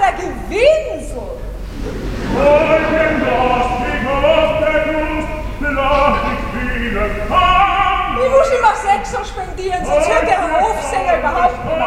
der Gewinsel. Ich muss immer 6 spendieren, sonst hört der Hofsänger überhaupt nicht.